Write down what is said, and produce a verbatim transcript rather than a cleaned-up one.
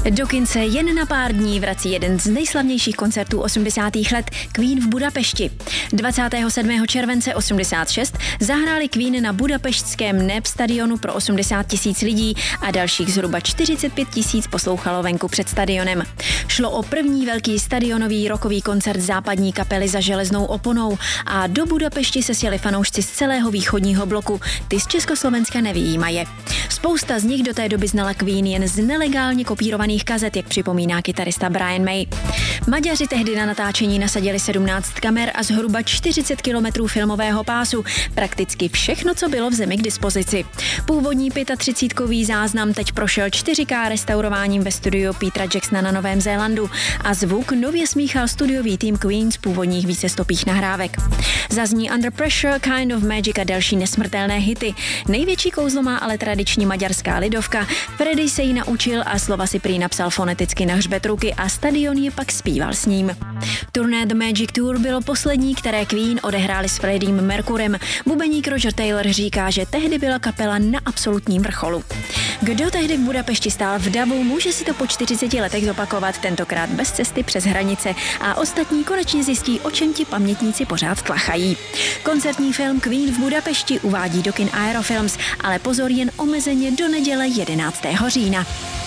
Do kin se jen na pár dní vrací jeden z nejslavnějších koncertů osmdesátých let Queen v Budapešti. dvacátého sedmého července osmdesát šest zahráli Queen na budapešťském Nép stadionu pro osmdesát tisíc lidí a dalších zhruba čtyřicet pět tisíc poslouchalo venku před stadionem. Šlo o první velký stadionový rockový koncert západní kapely za železnou oponou a do Budapešti se sjeli fanoušci z celého východního bloku, ty z Československa nevyjímaje. Spousta z nich do té doby znala Queen jen z nelegálně kopírovaných kazet, jak připomíná kytarista Brian May. Maďaři tehdy na natáčení nasadili sedmnáct kamer a zhruba čtyřicet kilometrů filmového pásu, prakticky všechno, co bylo v zemi k dispozici. Původní třicítkový záznam teď prošel čtyři ká restaurováním ve studiu Petera Jacksona na Novém Zélandu a zvuk nově smíchal studiový tým Queen z původních vícestopých nahrávek. Zazní Under Pressure, Kind of Magic a další nesmrtelné hity. Největší kouzlo má ale tradiční maďarská lidovka. Freddie se jí naučil a slova si prý napsal foneticky na hřbet ruky a stadion je pak zpíval s ním. Turné The Magic Tour bylo poslední, které Queen odehráli s Freddiem Mercurem. Bubeník Roger Taylor říká, že tehdy byla kapela na absolutním vrcholu. Kdo tehdy v Budapešti stál v davu, může si to po čtyřiceti letech zopakovat, tentokrát bez cesty přes hranice a ostatní konečně zjistí, o čem ti pamětníci pořád tlachají. Koncertní film Queen v Budapešti uvádí do kin Aerofilms, ale pozor, jen omezeně do neděle jedenáctého října.